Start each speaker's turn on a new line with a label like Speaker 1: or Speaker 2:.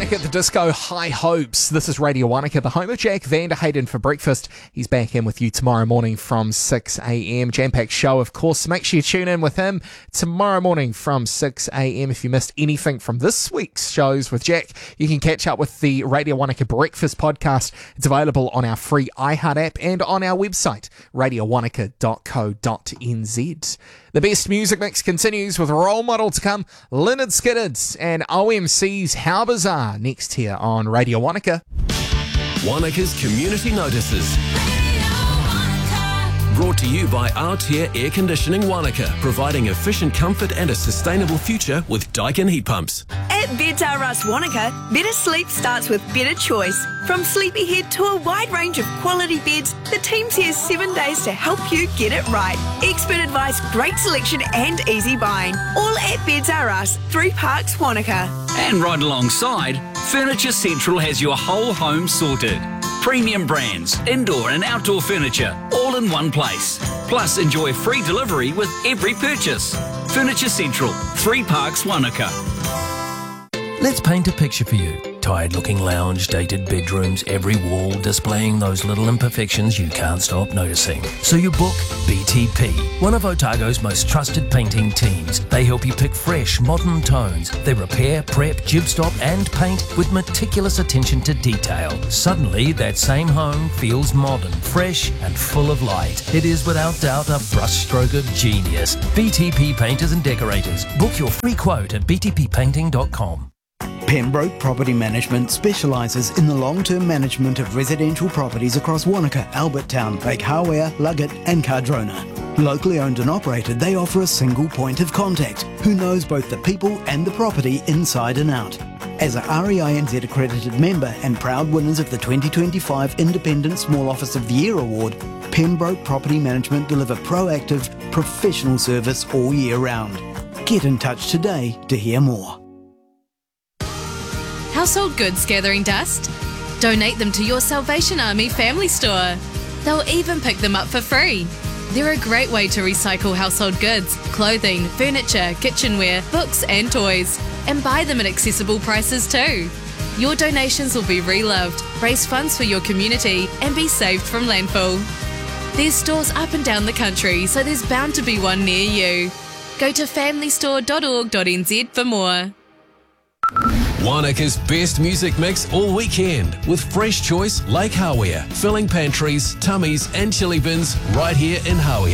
Speaker 1: Panic at the Disco, High Hopes. This is Radio Wanaka, the home of Jack Van der Hayden for breakfast. He's back in with you tomorrow morning from 6 a.m. Jam-packed show, of course. So make sure you tune in with him tomorrow morning from 6 a.m. If you missed anything from this week's shows with Jack, you can catch up with the Radio Wanaka Breakfast podcast. It's available on our free iHeart app and on our website, radiowanaka.co.nz. The best music mix continues with Role Model to come, Lynyrd Skynyrd and OMC's How Bizarre next here on Radio Wanaka.
Speaker 2: Wanaka's Community Notices. Brought to you by Artier Air Conditioning Wanaka, providing efficient comfort and a sustainable future with Daikin heat pumps.
Speaker 3: At Beds R Us Wanaka, better sleep starts with better choice. From Sleepyhead to a wide range of quality beds, the team's here 7 days to help you get it right. Expert advice, great selection and easy buying. All at Beds R Us, 3 Parks, Wanaka.
Speaker 4: And right alongside, Furniture Central has your whole home sorted. Premium brands, indoor and outdoor furniture, all in one place. Plus, enjoy free delivery with every purchase. Furniture Central, 3 Parks, Wanaka.
Speaker 5: Let's paint a picture for you. Tired-looking lounge, dated bedrooms, every wall displaying those little imperfections you can't stop noticing. So you book BTP, one of Otago's most trusted painting teams. They help you pick fresh, modern tones. They repair, prep, jib stop and paint with meticulous attention to detail. Suddenly, that same home feels modern, fresh and full of light. It is without doubt a brushstroke of genius. BTP Painters and Decorators. Book your free quote at btppainting.com.
Speaker 6: Pembroke Property Management specialises in the long-term management of residential properties across Wanaka, Albertown, Lake Hawea, Luggett and Cardrona. Locally owned and operated, they offer a single point of contact who knows both the people and the property inside and out. As a REINZ accredited member and proud winners of the 2025 Independent Small Office of the Year Award, Pembroke Property Management deliver proactive, professional service all year round. Get in touch today to hear more.
Speaker 7: Household goods gathering dust? Donate them to your Salvation Army family store. They'll even pick them up for free. They're a great way to recycle household goods, clothing, furniture, kitchenware, books and toys, and buy them at accessible prices too. Your donations will be reloved, raise funds for your community and be saved from landfill. There's stores up and down the country, so there's bound to be one near you. Go to familystore.org.nz for more.
Speaker 2: Wanaka's best music mix all weekend with Fresh Choice Lake Hawea, filling pantries, tummies and chili bins right here in Hawea.